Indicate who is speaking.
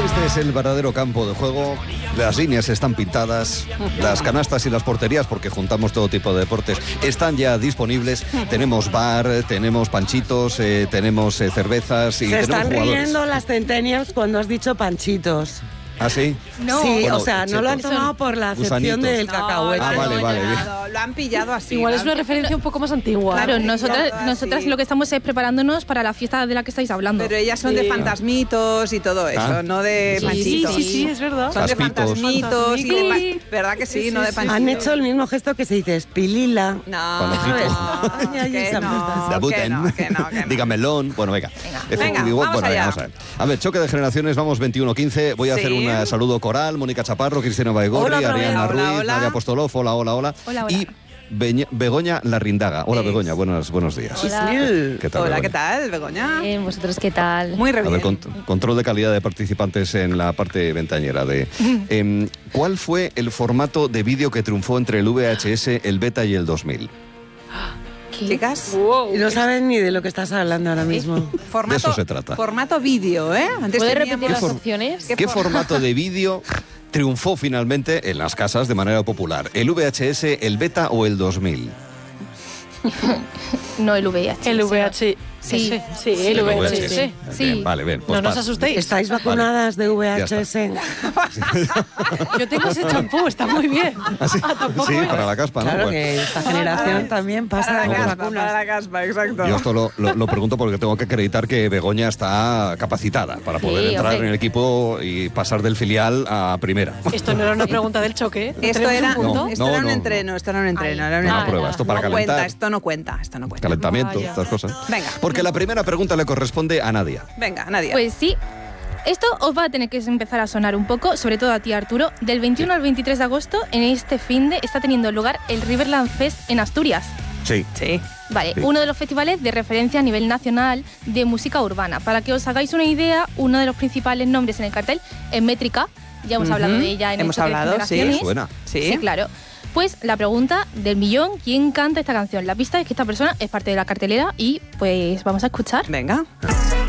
Speaker 1: Este es el verdadero campo de juego. Las líneas están pintadas, las canastas y las porterías, porque juntamos todo tipo de deportes, están ya disponibles. Tenemos bar, tenemos panchitos, tenemos cervezas y
Speaker 2: Se
Speaker 1: tenemos
Speaker 2: están
Speaker 1: jugadores.
Speaker 2: riendo las centennials cuando has dicho panchitos.
Speaker 1: ¿Ah, sí?
Speaker 3: No.
Speaker 2: Sí,
Speaker 1: Bueno,
Speaker 2: o sea, no lo han
Speaker 1: chetos.
Speaker 2: tomado por la acepción
Speaker 1: Gusanitos.
Speaker 2: del cacahuete.
Speaker 1: Ah, vale, vale.
Speaker 4: Lo han pillado así.
Speaker 5: Igual es
Speaker 4: lo
Speaker 5: una
Speaker 4: han-
Speaker 5: referencia un poco más antigua.
Speaker 3: Claro,
Speaker 4: Claro,
Speaker 3: nosotras
Speaker 4: sí.
Speaker 3: lo que estamos es preparándonos para la fiesta de la que estáis hablando.
Speaker 4: Pero ellas son de fantasmitos y todo eso,
Speaker 1: Ah.
Speaker 4: no de
Speaker 3: Sí,
Speaker 4: panchitos.
Speaker 5: Sí, es verdad.
Speaker 4: Son de
Speaker 1: Aspitos.
Speaker 4: fantasmitos y de
Speaker 5: Sí.
Speaker 4: ¿verdad que sí? No de panchitos.
Speaker 2: Han hecho el mismo gesto que se dice espilila.
Speaker 4: No,
Speaker 1: Panojitos.
Speaker 2: Ay, ay,
Speaker 4: que
Speaker 2: esa
Speaker 4: no,
Speaker 1: Debuten.
Speaker 4: que no.
Speaker 1: Dígamelón. Bueno, venga.
Speaker 4: Venga, vamos allá.
Speaker 1: vamos a ver. A ver, choque de generaciones, vamos 21-15. Voy a
Speaker 4: Sí.
Speaker 1: hacer un saludo coral. Mónica Chaparro, Cristina Baigorri,
Speaker 2: Hola,
Speaker 1: Ariana
Speaker 4: Hola,
Speaker 1: Ruiz,
Speaker 4: hola.
Speaker 1: Nadia Apostolov, hola.
Speaker 3: Hola, hola.
Speaker 1: Y Begoña Larrindaga. Hola,
Speaker 4: Eso.
Speaker 1: Begoña, buenos días.
Speaker 3: Hola.
Speaker 1: ¿Qué tal,
Speaker 4: Hola,
Speaker 1: Begoña?
Speaker 4: ¿qué tal, Begoña?
Speaker 3: ¿Vosotros qué tal?
Speaker 4: Muy
Speaker 1: A
Speaker 4: bien.
Speaker 1: ver, control de calidad de participantes en la parte ventañera de... ¿Cuál fue el formato de vídeo que triunfó entre el VHS, el Beta y el 2000?
Speaker 3: ¿Qué?
Speaker 4: Chicas,
Speaker 2: Y no saben ni de lo que estás hablando ahora mismo.
Speaker 4: formato,
Speaker 1: De eso se trata.
Speaker 4: Formato vídeo, ¿eh? Antes
Speaker 3: ¿Puedes
Speaker 4: teníamos-
Speaker 3: repetir las
Speaker 1: for-
Speaker 3: opciones?
Speaker 1: ¿Qué formato de vídeo triunfó finalmente en las casas de manera popular? ¿El VHS, el Beta o el 2000?
Speaker 3: No, el VIH.
Speaker 5: El VH.
Speaker 3: Sí.
Speaker 5: Sí, el VHS.
Speaker 3: Sí.
Speaker 1: Bien, vale, bien. pues
Speaker 5: No nos
Speaker 1: pa-
Speaker 5: asustéis.
Speaker 2: ¿Estáis vacunadas de
Speaker 1: Ya
Speaker 2: VHS?
Speaker 5: Yo tengo ese champú, está muy bien.
Speaker 1: Ah, sí,
Speaker 5: tampoco
Speaker 1: sí,
Speaker 5: es.
Speaker 1: para la caspa, ¿no?
Speaker 2: Claro
Speaker 1: Bueno.
Speaker 2: que esta generación también pasa
Speaker 4: Para
Speaker 2: de
Speaker 4: la
Speaker 2: las
Speaker 4: caspa,
Speaker 2: vacunas.
Speaker 4: para la caspa, exacto.
Speaker 1: Yo esto lo pregunto porque tengo que acreditar que Begoña está capacitada para poder
Speaker 3: Sí,
Speaker 1: entrar
Speaker 3: hombre.
Speaker 1: en el equipo y pasar del filial a primera.
Speaker 5: Esto no era una pregunta del choque. ¿No
Speaker 4: Esto
Speaker 5: tenemos
Speaker 4: era,
Speaker 5: un punto?
Speaker 1: No,
Speaker 4: esto era un
Speaker 1: no.
Speaker 4: entreno, esto era un entreno.
Speaker 5: Ay,
Speaker 4: era un
Speaker 1: Una
Speaker 4: entreno.
Speaker 1: prueba, esto para
Speaker 4: no
Speaker 1: calentar.
Speaker 4: cuenta, esto no cuenta.
Speaker 1: Calentamiento,
Speaker 5: Vaya.
Speaker 1: estas cosas.
Speaker 4: Venga.
Speaker 1: Porque la primera pregunta le corresponde a Nadia.
Speaker 4: Venga, Nadia.
Speaker 3: Pues sí. Esto os va a tener que empezar a sonar un poco, sobre todo a ti, Arturo. Del 21 al 23 de agosto, en este finde, está teniendo lugar el Riverland Fest en Asturias.
Speaker 1: Sí.
Speaker 4: Sí.
Speaker 3: Vale,
Speaker 1: Sí.
Speaker 3: uno de los festivales de referencia a nivel nacional de música urbana. Para que os hagáis una idea, uno de los principales nombres en el cartel es Métrica. Ya hemos hablado de ella en
Speaker 4: Hemos
Speaker 3: el choque de
Speaker 4: hablado, sí.
Speaker 3: generaciones.
Speaker 1: Suena.
Speaker 4: Sí.
Speaker 3: Sí, claro. Pues la pregunta del millón, ¿quién canta esta canción? La pista es que esta persona es parte de la cartelera y pues vamos a escuchar.
Speaker 4: Venga.